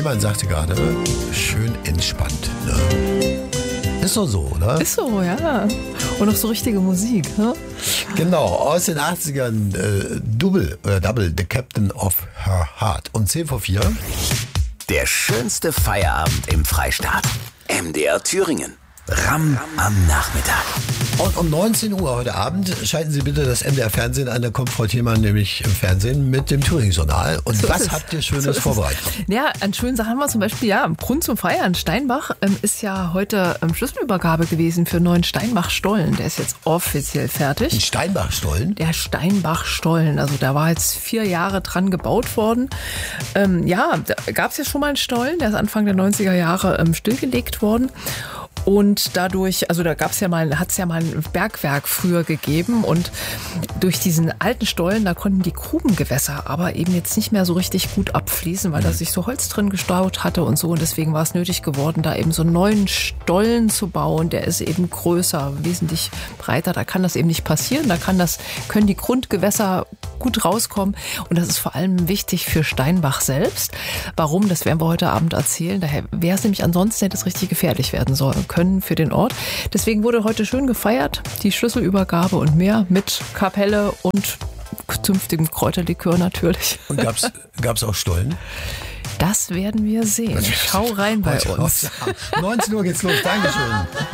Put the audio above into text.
Thielmann sagte gerade, schön entspannt. Ne? Ist doch so, oder? Ist so, ja. Und noch so richtige Musik. Ne? Genau, aus den 80ern Double, The Captain of Her Heart. Um 4:10. Der schönste Feierabend im Freistaat. MDR Thüringen. Ram am Nachmittag. Und um 19 Uhr heute Abend schalten Sie bitte das MDR Fernsehen an. Da kommt Frau Thielmann nämlich im Fernsehen mit dem Thüringen-Journal. Und So was ist es. habt ihr Schönes So ist es. vorbereitet? Ja, an schönen Sachen haben wir zum Beispiel, ja, Grund zum Feiern. Steinbach ist ja heute Schlüsselübergabe gewesen für einen neuen Steinbach-Stollen. Der ist jetzt offiziell Ein fertig. Steinbach-Stollen? Der Steinbach-Stollen, also da war jetzt 4 Jahre dran gebaut worden. Ja, da gab es ja schon mal einen Stollen, der ist Anfang der 90er Jahre stillgelegt worden. Und dadurch, also da hat es ja mal ein Bergwerk früher gegeben und durch diesen alten Stollen, da konnten die Grubengewässer aber eben jetzt nicht mehr so richtig gut abfließen, weil da sich so Holz drin gestaut hatte und so. Und deswegen war es nötig geworden, da eben so einen neuen Stollen zu bauen. Der ist eben größer, wesentlich breiter. Da kann das eben nicht passieren. Da können die Grundgewässer gut rauskommen. Und das ist vor allem wichtig für Steinbach selbst. Warum? Das werden wir heute Abend erzählen. Daher wäre es nämlich ansonsten, hätte es richtig gefährlich werden können für den Ort. Deswegen wurde heute schön gefeiert, die Schlüsselübergabe und mehr mit Kapelle und zünftigem Kräuterlikör natürlich. Und gab's auch Stollen? Das werden wir sehen. Schau rein bei uns. 19 Uhr geht's los. Dankeschön.